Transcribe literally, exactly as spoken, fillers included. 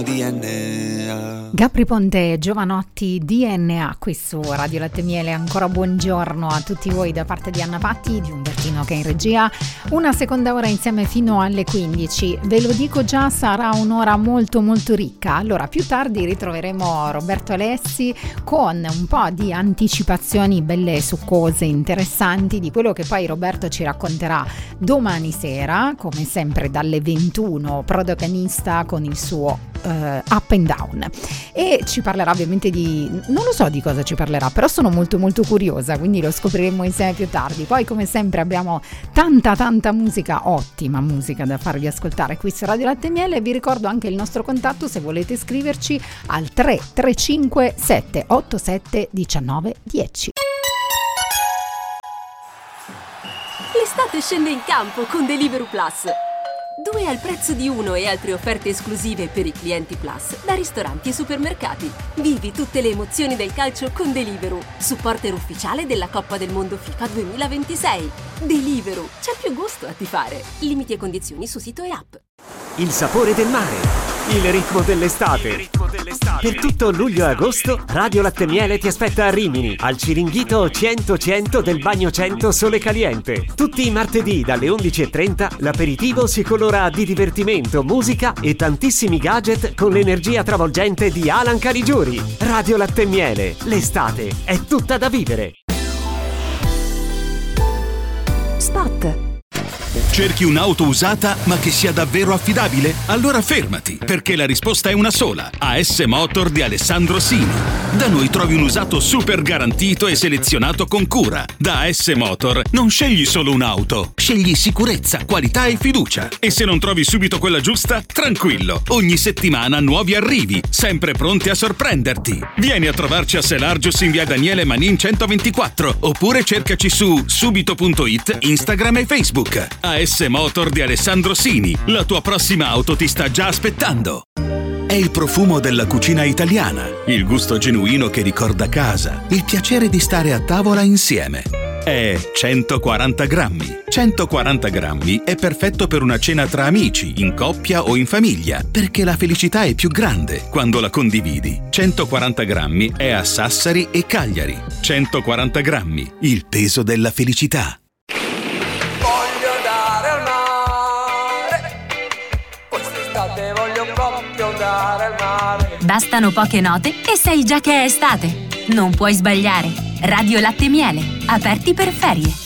D N A. Gabri Ponte, Giovanotti, D N A qui su Radio Latte Miele. Ancora buongiorno a tutti voi da parte di Anna Patti, di Umbertino che è in regia. Una seconda ora insieme fino alle quindici. Ve lo dico già, sarà un'ora molto molto ricca. Allora, più tardi ritroveremo Roberto Alessi con un po' di anticipazioni belle succose, interessanti di quello che poi Roberto ci racconterà domani sera, come sempre dalle ventuno, protagonista con il suo Uh, Up and Down, e ci parlerà ovviamente di, non lo so di cosa ci parlerà, però sono molto molto curiosa, quindi lo scopriremo insieme più tardi. Poi come sempre abbiamo tanta tanta musica, ottima musica da farvi ascoltare qui su Radio Latte Miele. Vi ricordo anche il nostro contatto se volete scriverci al tre tre cinque sette otto sette uno nove uno zero. L'estate scende in campo con Deliveroo Plus. Due al prezzo di uno e altre offerte esclusive per i clienti Plus da ristoranti e supermercati. Vivi tutte le emozioni del calcio con Deliveroo, supporter ufficiale della Coppa del Mondo FIFA duemilaventisei. Deliveroo, c'è più gusto a tifare. Limiti e condizioni su sito e app. Il sapore del mare, il ritmo dell'estate. Il ritmo dell'estate. Per tutto luglio e agosto, Radio Latte Miele ti aspetta a Rimini, al Ciringhito cento cento del Bagno cento Sole Caliente. Tutti i martedì dalle undici e trenta l'aperitivo si colora di divertimento, musica e tantissimi gadget con l'energia travolgente di Alan Caligiuri. Radio Latte Miele, l'estate è tutta da vivere. Spot. Cerchi un'auto usata ma che sia davvero affidabile? Allora fermati, perché la risposta è una sola. A S Motor di Alessandro Sini. Da noi trovi un usato super garantito e selezionato con cura. Da A S Motor non scegli solo un'auto, scegli sicurezza, qualità e fiducia. E se non trovi subito quella giusta, tranquillo, ogni settimana nuovi arrivi, sempre pronti a sorprenderti. Vieni a trovarci a Selargius in via Daniele Manin centoventiquattro, oppure cercaci su subito punto it, Instagram e Facebook. A S Motor di Alessandro Sini, la tua prossima auto ti sta già aspettando. È il profumo della cucina italiana, il gusto genuino che ricorda casa, il piacere di stare a tavola insieme. È centoquaranta grammi. centoquaranta grammi è perfetto per una cena tra amici, in coppia o in famiglia, perché la felicità è più grande quando la condividi. centoquaranta grammi è a Sassari e Cagliari. centoquaranta grammi, il peso della felicità. Bastano poche note e sai già che è estate. Non puoi sbagliare. Radio Latte Miele, aperti per ferie.